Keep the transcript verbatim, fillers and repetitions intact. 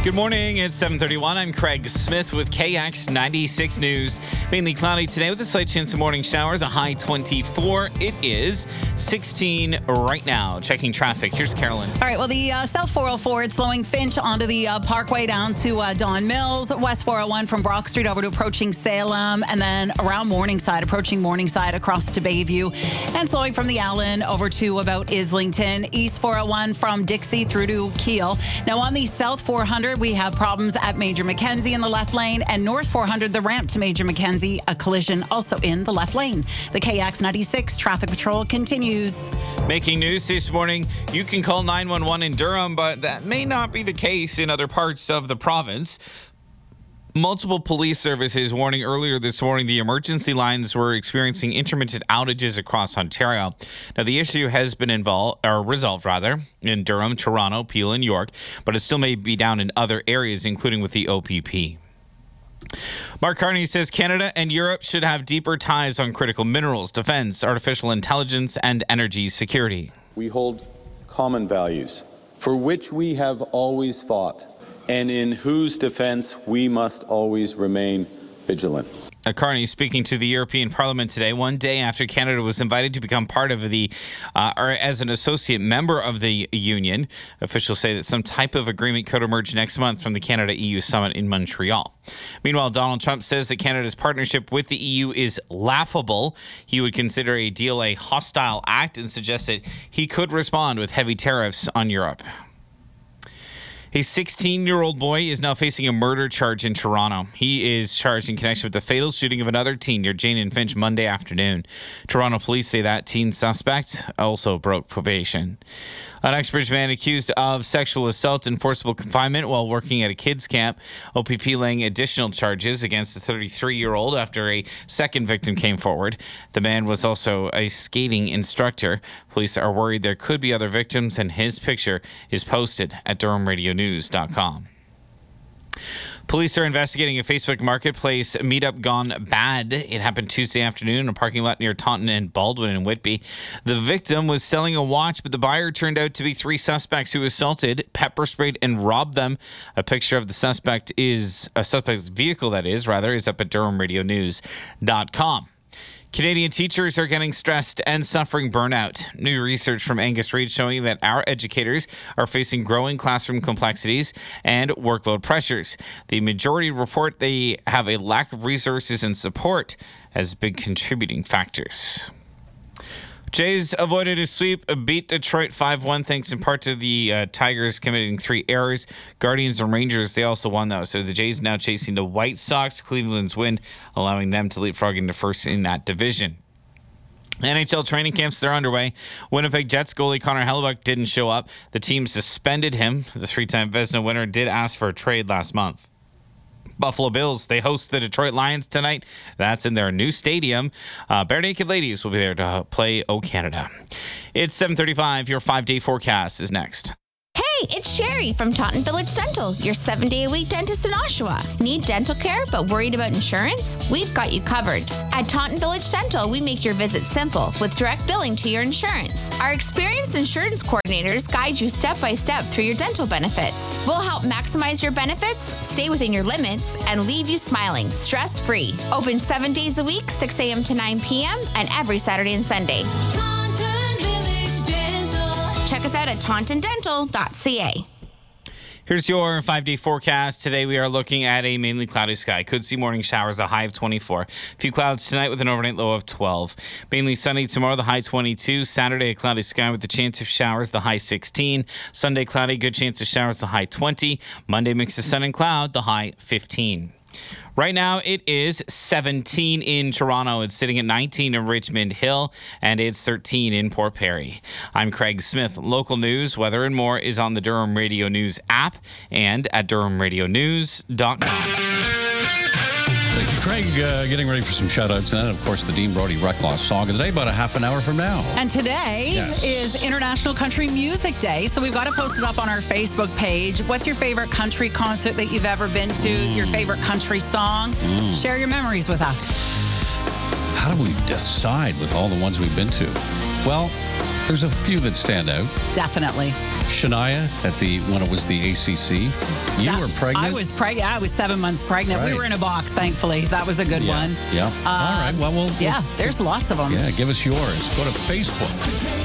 Good morning. It's seven thirty-one. I'm Craig Smith with K X ninety-six News. Mainly cloudy today with a slight chance of morning showers, a high twenty-four. It is sixteen right now. Checking traffic. Here's Carolyn. All right. Well, the uh, South four oh four, it's slowing Finch onto the uh, Parkway down to uh, Don Mills. West four oh one from Brock Street over to approaching Salem. And then around Morningside, approaching Morningside across to Bayview. And slowing from the Allen over to about Islington. East four oh one from Dixie through to Kiel. Now on the South four hundred, we have problems at Major Mackenzie in the left lane, and North four hundred, the ramp to Major Mackenzie, a collision also in the left lane. The K X ninety-six traffic patrol continues. Making news this morning, you can call nine one one in Durham, but that may not be the case in other parts of the province. Multiple police services warning earlier this morning the emergency lines were experiencing intermittent outages across Ontario. Now, the issue has been involved, or resolved rather, in Durham, Toronto, Peel, and York, but it still may be down in other areas, including with the O P P. Mark Carney says Canada and Europe should have deeper ties on critical minerals, defense, artificial intelligence, and energy security. We hold common values for which we have always fought, and in whose defense we must always remain vigilant. Carney speaking to the European Parliament today, one day after Canada was invited to become part of the, uh, or as an associate member of the Union. Officials say that some type of agreement could emerge next month from the Canada-E U summit in Montreal. Meanwhile, Donald Trump says that Canada's partnership with the E U is laughable. He would consider a deal a hostile act and suggests that he could respond with heavy tariffs on Europe. A sixteen-year-old boy is now facing a murder charge in Toronto. He is charged in connection with the fatal shooting of another teen near Jane and Finch Monday afternoon. Toronto police say that teen suspect also broke probation. An Uxbridge man accused of sexual assault and forcible confinement while working at a kids' camp. O P P laying additional charges against the thirty-three-year-old after a second victim came forward. The man was also a skating instructor. Police are worried there could be other victims, and his picture is posted at durham radio news dot com. Police are investigating a Facebook Marketplace meetup gone bad. It happened Tuesday afternoon in a parking lot near Taunton and Baldwin in Whitby. The victim was selling a watch, but the buyer turned out to be three suspects who assaulted, pepper sprayed, and robbed them. A picture of the suspect is, a suspect's vehicle that is, rather, is up at durham radio news dot com. Canadian teachers are getting stressed and suffering burnout. New research from Angus Reid showing that our educators are facing growing classroom complexities and workload pressures. The majority report they have a lack of resources and support as big contributing factors. Jays avoided a sweep, beat Detroit five one thanks in part to the uh, Tigers committing three errors. Guardians and Rangers, they also won, though. So the Jays now chasing the White Sox. Cleveland's win, allowing them to leapfrog into first in that division. N H L training camps, they're underway. Winnipeg Jets goalie Connor Hellebuyck didn't show up. The team suspended him. The three-time Vezina winner did ask for a trade last month. Buffalo Bills, they host the Detroit Lions tonight. That's in their new stadium. Uh, Bare Naked Ladies will be there to play O Canada. It's seven thirty-five. Your five-day forecast is next. Hey, it's Sherry from Taunton Village Dental, your seven-day-a-week dentist in Oshawa. Need dental care but worried about insurance? We've got you covered. At Taunton Village Dental, we make your visit simple with direct billing to your insurance. Our experienced insurance coordinators guide you step-by-step through your dental benefits. We'll help maximize your benefits, stay within your limits, and leave you smiling, stress-free. Open seven days a week, six a.m. to nine p.m., and every Saturday and Sunday. Check us out at taunton dental dot c a. Here's your five-day forecast. Today we are looking at a mainly cloudy sky. Could see morning showers, a high of twenty-four. A few clouds tonight with an overnight low of twelve. Mainly sunny tomorrow, the high twenty-two. Saturday, a cloudy sky with a chance of showers, the high sixteen. Sunday, cloudy, good chance of showers, the high twenty. Monday, mix of sun and cloud, the high fifteen. Right now, it is seventeen in Toronto. It's sitting at nineteen in Richmond Hill, and it's thirteen in Port Perry. I'm Craig Smith. Local news, weather, and more is on the Durham Radio News app and at durham radio news dot com. Thank you, Craig. Uh, getting ready for some shout-outs, and then, of course, the Dean Brody Reclaw song of the day, about a half an hour from now. And today yes. is International Country Music Day, so we've got to post it up on our Facebook page. What's your favorite country concert that you've ever been to? Mm. Your favorite country song? Mm. Share your memories with us. How do we decide with all the ones we've been to? Well, There's a few that stand out. Definitely. Shania at the when it was the A C C. You That- were pregnant. I was pregnant. I was seven months pregnant. We Right. were in a box, thankfully. That was a good yeah. one. Yeah. All right. Well, we'll, Yeah, there's lots of them. yeah. Give us yours. Go to Facebook.